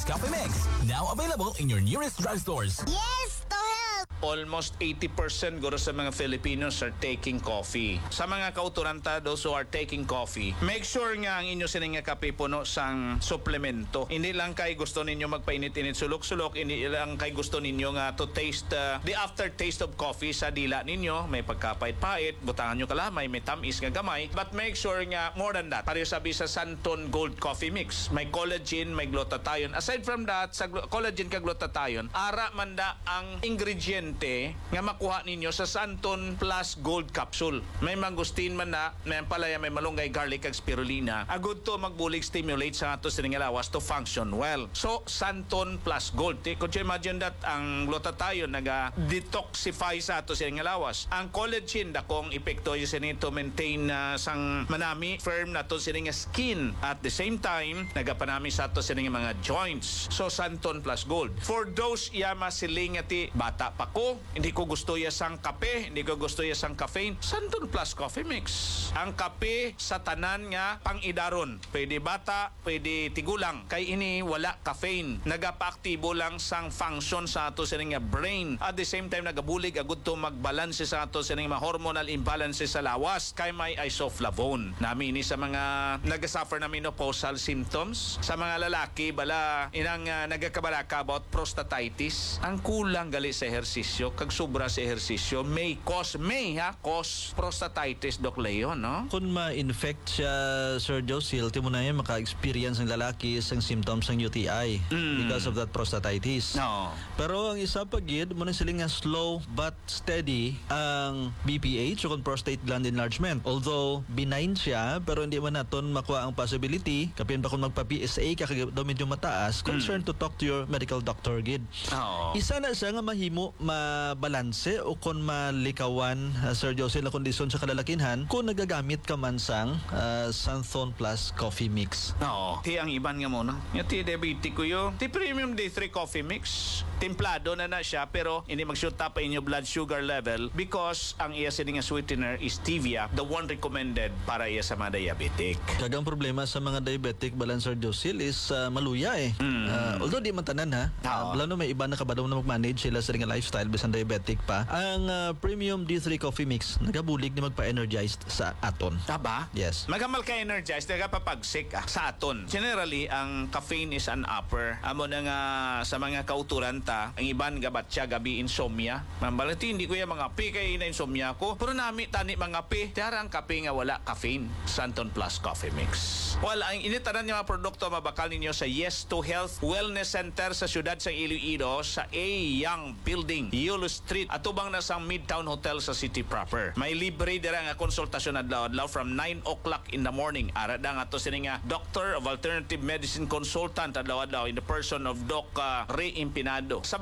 Coffee Mix, now available in your nearest drugstores. Yes, to help! Almost 80% guro sa mga Filipinos are taking coffee. Sa mga kauturanta, those who are taking coffee, make sure nga ang inyo sining nga kape puno sang suplemento. Hindi lang kay gusto ninyo magpainit-init sulok-sulok, hindi lang kay gusto ninyo nga to taste the aftertaste of coffee sa dila ninyo. May pagkapait-pait, butangan nyo kalamay, may tamis nga gamay. But make sure nga more than that. Pareho sabi sa Santon Gold Coffee Mix. May collagen, may glutathione. Aside from that, sa collagen kag glutathione, ara manda ang ingrediente nga makuha ninyo sa Santon Plus Gold Capsule. May mangustin man na, may palaya, may malunggay, garlic kag spirulina. Agud to magbulig stimulate sa ato sining lawas to function well. So Santon Plus Gold. Could you imagine that ang glutathione naga-detoxify sa ato sining lawas. Ang collagen dakong epekto yun to maintain sang manami firm na to sining skin. At the same time, nagapanami sa ato sining mga joints. So Santon Plus Gold. For those yama siling ati bata pa ko, hindi ko gusto ya sang kape, hindi ko gusto ya sang caffeine, Santon Plus Coffee Mix. Ang kape sa tanan nga pang-idaron. Pwede bata, pwede tigulang. Kay ini wala caffeine. Nagapa-aktibo lang sang function sa ato sining brain. At the same time nagabulig agud to magbalance sa ato sining mga hormonal imbalance sa lawas. Kay may isoflavone. Nami ini sa mga nagasuffer na menopausal symptoms. Sa mga lalaki bala inang nagakabalaka about prostatitis. Ang kulang gali sa ehersisyo kag sobra sa ehersisyo may cause prostatitis Doc Leon, no? Kung ma-infect siya, Sir Josil, timo na yan maka-experience ng lalaki sa symptoms ng UTI because of that prostatitis. No. Pero ang isa pa gid mo na sila nga slow but steady ang BPH o prostate gland enlargement. Although benign siya, pero hindi man naton makuha ang possibility kapin pa kung magpa-PSA ka daw medyo mataas, concern to talk to your medical doctor gid. Oo. Isa na siya nga mahimo mabalanse o kung malikawan, Sir Jose, na kondisyon sa kalalakinhan kung nagagamit ka man sang Santon Plus Coffee Mix. Oo. Ti ang iban nga muna. Yung ti diabetic ko yun. Ti Premium D3 Coffee Mix. Templado na siya pero hindi mag-shoot up pa inyo blood sugar level because ang iya sining nga sweetener is stevia, the one recommended para iya sa mga diabetic. Kagang problema sa mga diabetic, Sir Jose, is maluya eh. Although di man tanan ha. Oo. Lalo may iba na kabadaw na mag-manage sila sa ring lifestyle bisan diabetic pa. Ang Premium D3 Coffee Mix nagabulig ni magpa-energized sa aton. Taba? Yes. Magamal ka energized, nagapapagsik sa aton. Generally, ang caffeine is an upper. Amo na nga sa mga kauturanta, ang iban gabat siya gabi insomnia. Mambalati, hindi ko yung mga pi kay na insomnia ko. Pero nami tani mga pi. Tiyara ang kape nga wala caffeine. Santon Plus Coffee Mix. Well, ang initaran niya mga produkto mabakal ninyo sa Yes to Health Wellness Center sa siyudad sa Iloilo sa A. Young Building, Yulo Street. Atubang na sa Midtown Hotel sa city proper. May libre dira nga konsultasyon adlaw-adlaw from 9 o'clock in the morning. Ara da nga to sini nga Doctor of Alternative Medicine Consultant adlaw-adlaw in the person of Doc Ray Impinado. Sa